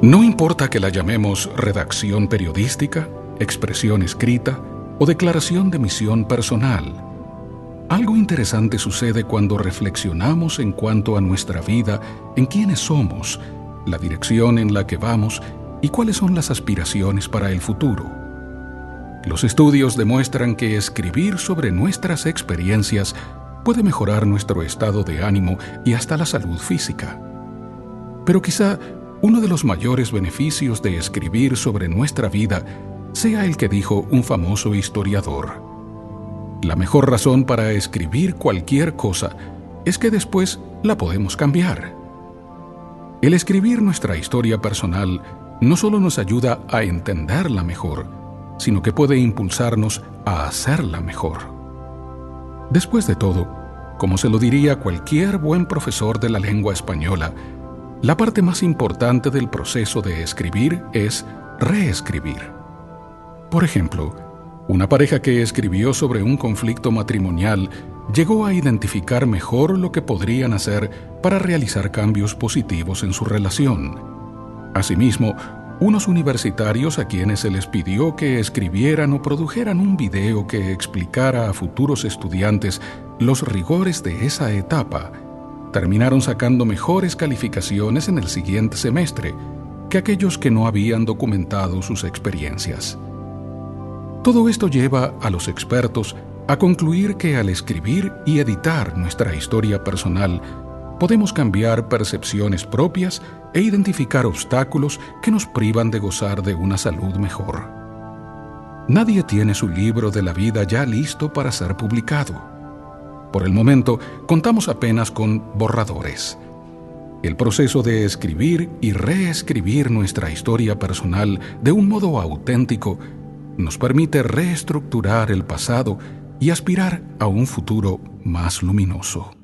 No importa que la llamemos redacción periodística, expresión escrita o declaración de misión personal, algo interesante sucede cuando reflexionamos en cuanto a nuestra vida, en quiénes somos, la dirección en la que vamos y cuáles son las aspiraciones para el futuro. Los estudios demuestran que escribir sobre nuestras experiencias puede mejorar nuestro estado de ánimo y hasta la salud física. Pero quizá uno de los mayores beneficios de escribir sobre nuestra vida sea el que dijo un famoso historiador. La mejor razón para escribir cualquier cosa es que después la podemos cambiar. El escribir nuestra historia personal no solo nos ayuda a entenderla mejor, sino que puede impulsarnos a hacerla mejor. Después de todo, como se lo diría cualquier buen profesor de la lengua española, la parte más importante del proceso de escribir es reescribir. Por ejemplo, una pareja que escribió sobre un conflicto matrimonial llegó a identificar mejor lo que podrían hacer para realizar cambios positivos en su relación. Asimismo, unos universitarios a quienes se les pidió que escribieran o produjeran un video que explicara a futuros estudiantes los rigores de esa etapa, terminaron sacando mejores calificaciones en el siguiente semestre que aquellos que no habían documentado sus experiencias. Todo esto lleva a los expertos a concluir que al escribir y editar nuestra historia personal, podemos cambiar percepciones propias e identificar obstáculos que nos privan de gozar de una salud mejor. Nadie tiene su libro de la vida ya listo para ser publicado. Por el momento, contamos apenas con borradores. El proceso de escribir y reescribir nuestra historia personal de un modo auténtico nos permite reestructurar el pasado y aspirar a un futuro más luminoso.